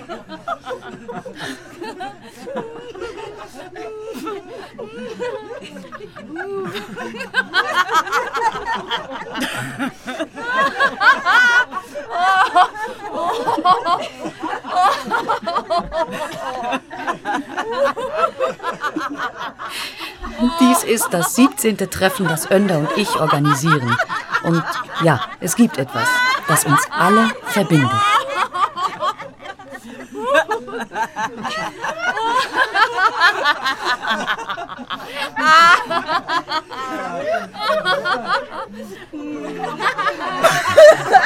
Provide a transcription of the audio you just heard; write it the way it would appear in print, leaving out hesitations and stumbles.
Dies ist das 17. Treffen, das Önder und ich organisieren. Und ja, es gibt etwas, das uns alle verbindet.